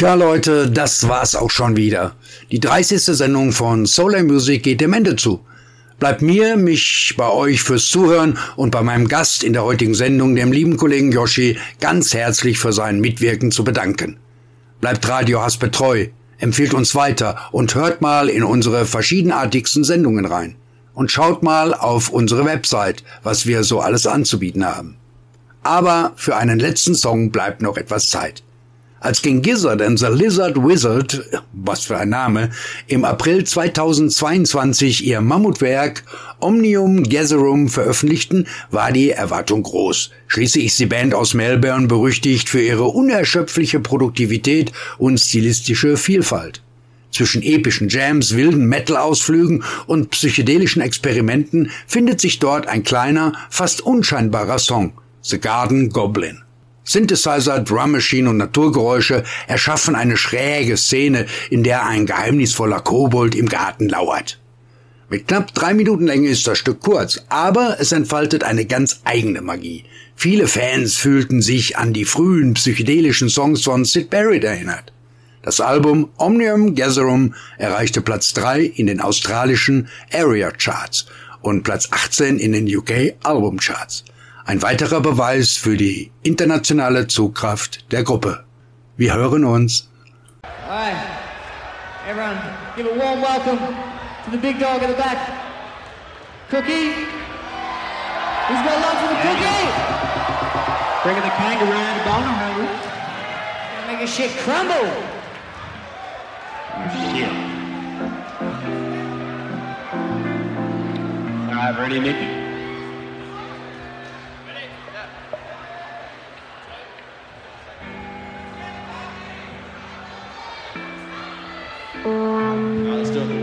Tja Leute, das war's auch schon wieder. Die 30. Sendung von Solar Music geht dem Ende zu. Bleibt mich bei euch fürs Zuhören und bei meinem Gast in der heutigen Sendung, dem lieben Kollegen Yoshi, ganz herzlich für sein Mitwirken zu bedanken. Bleibt Radio Haspe treu, empfiehlt uns weiter und hört mal in unsere verschiedenartigsten Sendungen rein. Und schaut mal auf unsere Website, was wir so alles anzubieten haben. Aber für einen letzten Song bleibt noch etwas Zeit. Als King Gizzard and the Lizard Wizard, was für ein Name, im April 2022 ihr Mammutwerk Omnium Gatherum veröffentlichten, war die Erwartung groß. Schließlich ist die Band aus Melbourne berüchtigt für ihre unerschöpfliche Produktivität und stilistische Vielfalt. Zwischen epischen Jams, wilden Metal-Ausflügen und psychedelischen Experimenten findet sich dort ein kleiner, fast unscheinbarer Song, The Garden Goblin. Synthesizer, Drum Machine und Naturgeräusche erschaffen eine schräge Szene, in der ein geheimnisvoller Kobold im Garten lauert. Mit knapp 3 Minuten Länge ist das Stück kurz, aber es entfaltet eine ganz eigene Magie. Viele Fans fühlten sich an die frühen psychedelischen Songs von Syd Barrett erinnert. Das Album Omnium Gatherum erreichte Platz 3 in den australischen Area Charts und Platz 18 in den UK Album Charts. Ein weiterer Beweis für die internationale Zugkraft der Gruppe. Wir hören uns. Alright, everyone, give a warm welcome to the big dog in the back. Cookie? Who's got love for the cookie? Bringing the kangaroo and the boner, hungry. Gonna make a shit crumble. Shit. Alright, ready, Nicky? Let's do it.